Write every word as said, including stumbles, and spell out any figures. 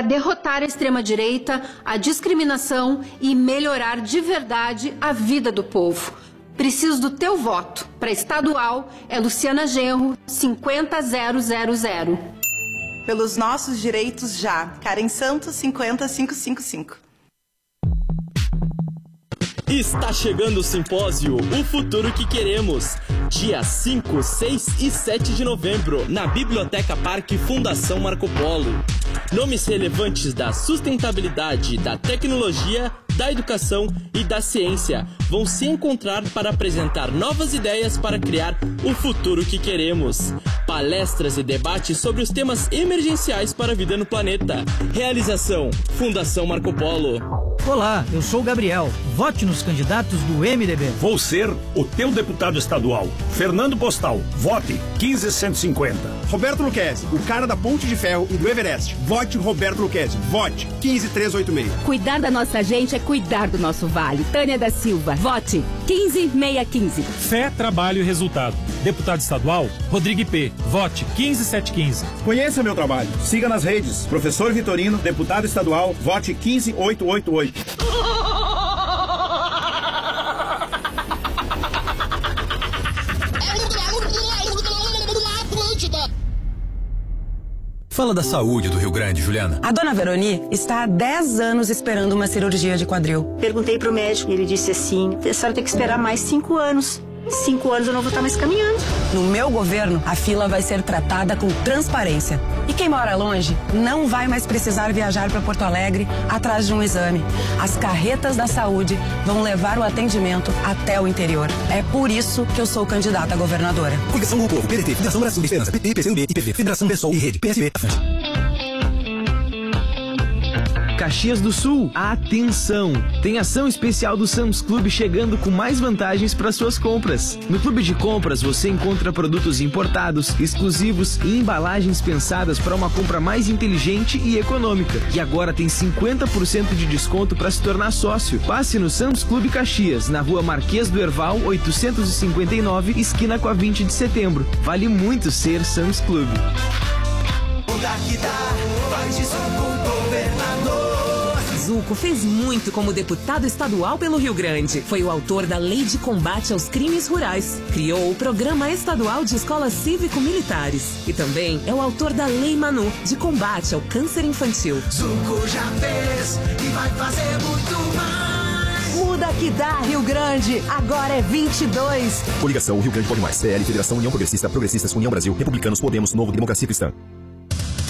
para derrotar a extrema-direita, a discriminação e melhorar de verdade a vida do povo. Preciso do teu voto. Para estadual, é Luciana Genro, cinquenta zero zero zero. Pelos nossos direitos já. Karen Santos, cinquenta mil quinhentos e cinquenta e cinco. Está chegando o simpósio O Futuro que Queremos. Dia cinco, seis e sete de novembro, na Biblioteca Parque Fundação Marco Polo. Nomes relevantes da sustentabilidade, da tecnologia, da educação e da ciência vão se encontrar para apresentar novas ideias para criar o futuro que queremos. Palestras e debates sobre os temas emergenciais para a vida no planeta. Realização: Fundação Marco Polo. Olá, eu sou o Gabriel. Vote nos candidatos do M D B. Vou ser o teu deputado estadual. Fernando Postal. Vote quinze cento e cinquenta. Roberto Luquezzi, o cara da Ponte de Ferro e do Everest. Vote Roberto Luquezzi. Vote quinze mil trezentos e oitenta e seis. Cuidar da nossa gente é cuidar do nosso vale. Tânia da Silva. Vote quinze mil seiscentos e quinze. Fé, trabalho e resultado. Deputado estadual, Rodrigo P. Vote quinze mil setecentos e quinze. Conheça meu trabalho. Siga nas redes. Professor Vitorino, deputado estadual. Vote quinze mil oitocentos e oitenta e oito. Fala da saúde do Rio Grande, Juliana. A dona Veroni está há dez anos esperando uma cirurgia de quadril. Perguntei pro médico, ele disse assim, a senhora tem que esperar mais cinco anos. Cinco anos eu não vou estar mais caminhando. No meu governo, a fila vai ser tratada com transparência. E quem mora longe não vai mais precisar viajar para Porto Alegre atrás de um exame. As carretas da saúde vão levar o atendimento até o interior. É por isso que eu sou candidata a governadora. Coligação com o Povo, P D T, Federação Brasil de Esperança, P T, P C U B, I P V, Federação Pessoal e Rede, P S B. Caxias do Sul, atenção! Tem ação especial do Sam's Club chegando com mais vantagens para suas compras. No Clube de Compras você encontra produtos importados, exclusivos e embalagens pensadas para uma compra mais inteligente e econômica. E agora tem cinquenta por cento de desconto para se tornar sócio. Passe no Sam's Club Caxias, na rua Marquês do Herval, oitocentos e cinquenta e nove, esquina com a vinte de setembro. Vale muito ser Sam's Club. Zuco fez muito como deputado estadual pelo Rio Grande. Foi o autor da Lei de Combate aos Crimes Rurais. Criou o Programa Estadual de Escolas Cívico-Militares. E também é o autor da Lei Manu, de combate ao câncer infantil. Zuco já fez e vai fazer muito mais. Muda que dá, Rio Grande. Agora é vinte e dois. Coligação Rio Grande Pode Mais. C L, Federação União Progressista, Progressistas, União Brasil, Republicanos, Podemos, Novo, Democracia Cristã.